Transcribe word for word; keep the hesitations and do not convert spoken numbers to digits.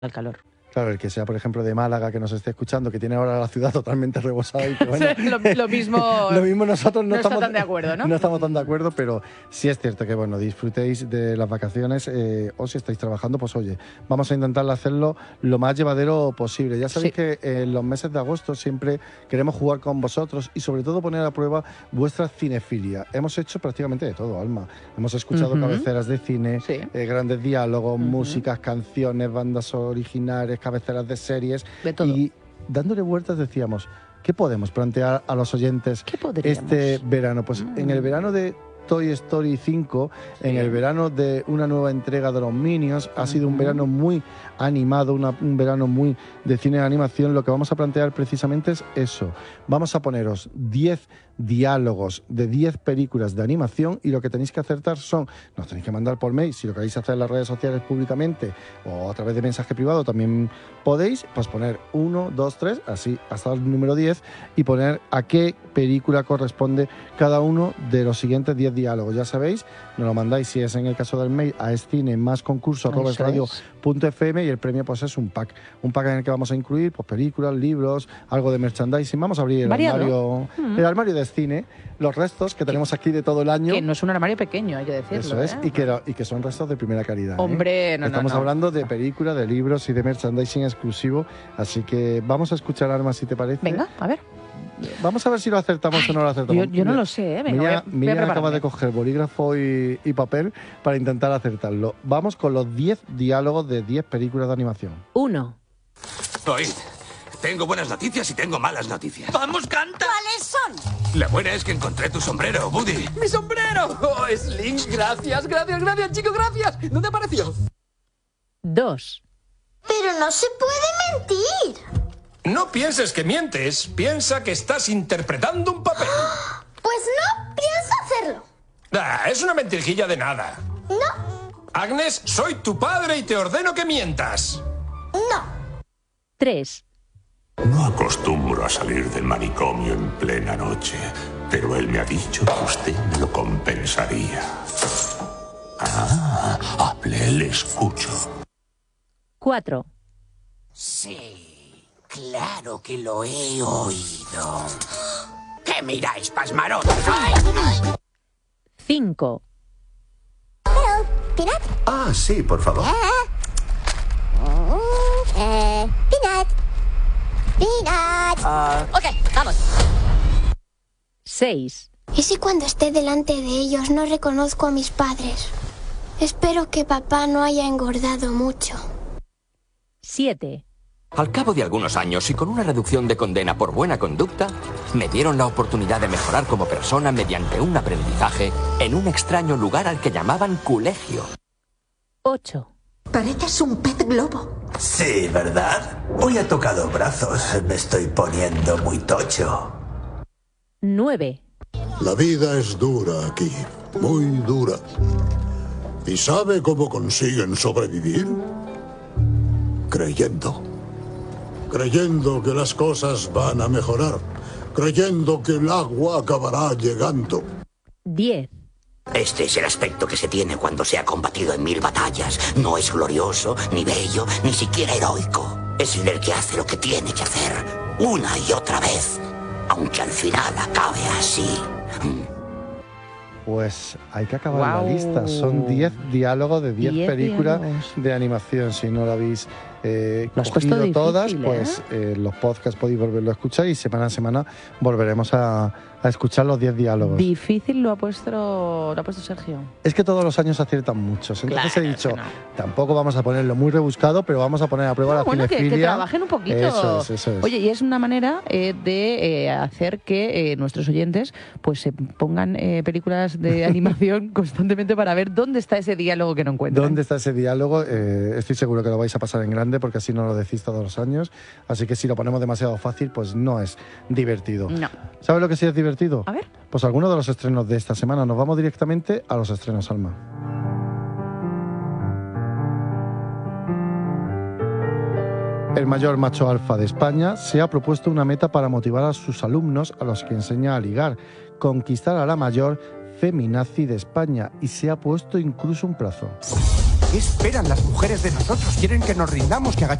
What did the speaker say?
al calor. Claro, el que sea, por ejemplo, de Málaga, que nos esté escuchando, que tiene ahora la ciudad totalmente rebosada y que, bueno, sí, lo, lo mismo lo mismo nosotros no, no estamos está tan de acuerdo, ¿no? No estamos tan de acuerdo, pero sí es cierto que, bueno, disfrutéis de las vacaciones eh, o si estáis trabajando, pues oye, vamos a intentar hacerlo lo más llevadero posible. Ya sabéis sí. que en los meses de agosto siempre queremos jugar con vosotros y sobre todo poner a prueba vuestra cinefilia. Hemos hecho prácticamente de todo, Alma. Hemos escuchado uh-huh. cabeceras de cine, sí. eh, grandes diálogos, uh-huh. músicas, canciones, bandas originales, cabeceras de series. De todo. Y dándole vueltas decíamos, ¿qué podemos plantear a los oyentes este verano? Pues mm. en el verano de Toy Story cinco, sí. en el verano de una nueva entrega de los Minions, ha uh-huh. sido un verano muy animado, una, un verano muy de cine de animación. Lo que vamos a plantear precisamente es eso. Vamos a poneros diez diálogos de diez películas de animación y lo que tenéis que acertar son, nos tenéis que mandar por mail, si lo queréis hacer en las redes sociales públicamente o a través de mensaje privado también podéis, pues poner uno, dos, tres, así hasta el número diez y poner a qué película corresponde cada uno de los siguientes diez diálogos. Ya sabéis, nos lo mandáis, si es en el caso del mail, a escine más concurso arroba radio punto f m y el premio pues es un pack, un pack en el que vamos a incluir pues películas, libros, algo de merchandising. Vamos a abrir el Variado. armario, mm. el armario de cine, los restos que tenemos aquí de todo el año. Que no es un armario pequeño, hay que decirlo. Eso es, ¿eh? y, que, y que son restos de primera calidad. Hombre, ¿eh? no, Estamos no, no. hablando de películas, de libros y de merchandising exclusivo, así que vamos a escuchar, Alma, si te parece. Venga, a ver. Vamos a ver si lo acertamos Ay, o no lo acertamos. Yo, yo no lo sé, ¿eh? Venga, Mira, voy a, voy Mira a acaba de coger bolígrafo y, y papel para intentar acertarlo. Vamos con los diez diálogos de diez películas de animación. Uno. Oíd, tengo buenas noticias y tengo malas noticias. ¡Vamos, canta! ¿Cuáles son? La buena es que encontré tu sombrero, Woody. ¡Mi sombrero! ¡Oh, Slim! Gracias, gracias, gracias, chico, gracias. ¿Dónde apareció? Dos. Pero no se puede mentir. No pienses que mientes, piensa que estás interpretando un papel. Pues no pienso hacerlo. Ah, es una mentirijilla de nada. No. Agnes, soy tu padre y te ordeno que mientas. No. Tres. No acostumbro a salir del manicomio en plena noche, pero él me ha dicho que usted me lo compensaría. Ah, hable, le escucho. Cuatro. Sí, claro que lo he oído. ¿Qué miráis, pasmarones? Cinco. Hello, Peanut. Ah, sí, por favor. Uh, eh, Peanut. Peanut. Uh, ok, vamos. Seis. ¿Y si cuando esté delante de ellos no reconozco a mis padres? Espero que papá no haya engordado mucho. Siete. Al cabo de algunos años y con una reducción de condena por buena conducta, me dieron la oportunidad de mejorar como persona mediante un aprendizaje en un extraño lugar al que llamaban colegio. Ocho. Pareces un pez globo. Sí, ¿verdad? Hoy ha tocado brazos. Me estoy poniendo muy tocho. Nueve. La vida es dura aquí, muy dura. ¿Y sabe cómo consiguen sobrevivir? Creyendo. Creyendo que las cosas van a mejorar. Creyendo que el agua acabará llegando. Diez. Este es el aspecto que se tiene cuando se ha combatido en mil batallas. No es glorioso, ni bello, ni siquiera heroico. Es el que hace lo que tiene que hacer, una y otra vez, aunque al final acabe así. Pues hay que acabar wow. la lista. Son diez diálogos de diez películas diálogos. de animación. Si no lo habéis eh, cogido difícil, todas, pues ¿eh? eh, los podcasts podéis volverlo a escuchar y semana a semana volveremos a, a escuchar los diez diálogos. Difícil lo ha puesto, lo ha puesto Sergio. Es que todos los años aciertan muchos. Entonces claro, he dicho, no. tampoco vamos a ponerlo muy rebuscado, pero vamos a poner a prueba no, la bueno, cinefilia. Que, que trabajen un poquito. Eso es, eso es. Oye, y es una manera eh, de eh, hacer que eh, nuestros oyentes pues se pongan eh, películas de animación constantemente para ver dónde está ese diálogo que no encuentran. ¿Dónde está ese diálogo? Eh, estoy seguro que lo vais a pasar en grande porque así no lo decís todos los años. Así que si lo ponemos demasiado fácil, pues no es divertido. No. ¿Sabes lo que sí es divertido? A ver. Pues algunos de los estrenos de esta semana. Nos vamos directamente a los estrenos, Alma. El mayor macho alfa de España se ha propuesto una meta para motivar a sus alumnos, a los que enseña a ligar, conquistar a la mayor feminazi de España, y se ha puesto incluso un plazo. ¿Qué esperan las mujeres de nosotros? Quieren que nos rindamos, que agachemos